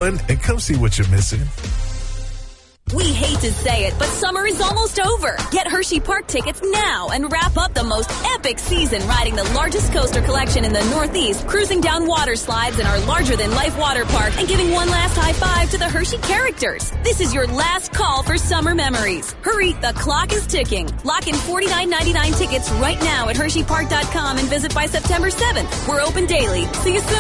on and come see what you're missing. We hate to say it, but summer is almost over. Get Hershey Park tickets now and wrap up the most epic season riding the largest coaster collection in the Northeast, cruising down water slides in our larger-than-life water park, and giving one last high five to the Hershey characters. This is your last call for summer memories. Hurry, the clock is ticking. Lock in $49.99 tickets right now at HersheyPark.com and visit by September 7th. We're open daily. See you soon.